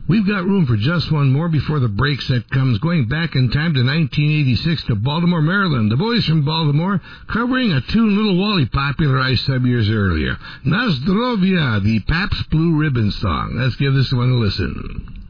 We've got room for just one more before the break set comes, going back in time to 1986 to Baltimore, Maryland. The boys from Baltimore covering a tune Little Wally popularized some years earlier. Nazdrovia, the Pabst Blue Ribbon song. Let's give this one a listen.